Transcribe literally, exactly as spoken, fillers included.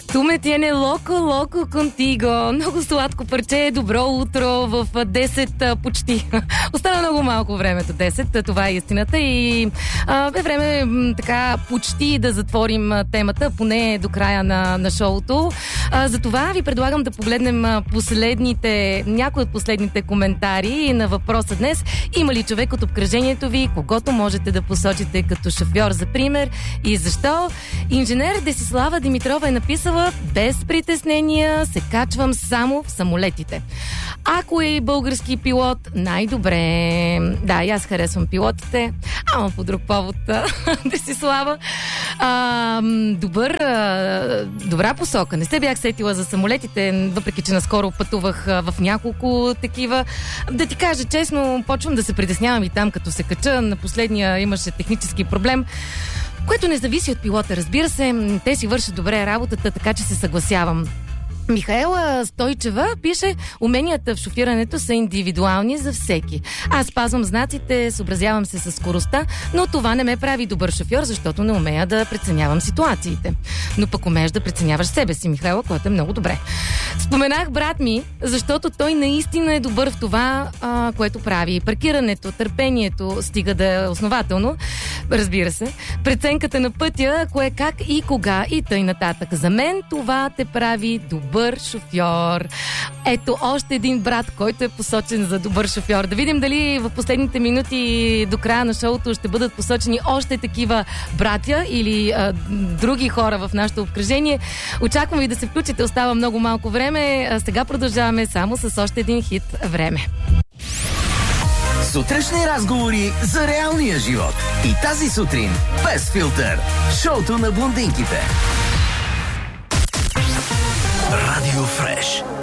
Ту ме tiene локо, локо контиго. Много сладко парче, добро утро в десет почти. Остана много малко времето, десет, това е истината и а, е време м, така почти да затворим темата, поне до края на, на шоуто. А, затова ви предлагам да погледнем последните, някои от последните коментари на въпроса днес. Има ли човек от обкръжението ви, когото можете да посочите като шофьор за пример и защо? Инженер Десислава Димитрова е написала: без притеснения се качвам само в самолетите. Ако е български пилот, най-добре. Да, и аз харесвам пилотите, ама по друг повод. Десислава. А, добър, а, добра посока. Не се бях сетила за самолетите, въпреки че наскоро пътувах в няколко такива. Да ти кажа честно, почвам да се притеснявам и там, като се кача. На последния имаше технически проблем, което не зависи от пилота, разбира се. Те си вършат добре работата, така че се съгласявам. Михаела Стойчева пише: уменията в шофирането са индивидуални за всеки. Аз спазвам знаците, съобразявам се с скоростта, но това не ме прави добър шофьор, защото не умея да преценявам ситуациите. Но пък умееш да преценяваш себе си, Михаела, което е много добре. Споменах брат ми, защото той наистина е добър в това, а, което прави. Паркирането, търпението, стига да е основателно, разбира се. Преценката на пътя, кое как и кога и тъй нататък. За мен това те прави добър шофьор. Ето още един брат, който е посочен за добър шофьор. Да видим дали в последните минути до края на шоуто ще бъдат посочени още такива братя или а, други хора в нашето обкръжение. Очаквам ви да се включите. Остава много малко време. А сега продължаваме само с още един хит "Време". Сутрешни разговори за реалния живот. И тази сутрин без филтър. Шоуто на блондинките. Радио Фреш.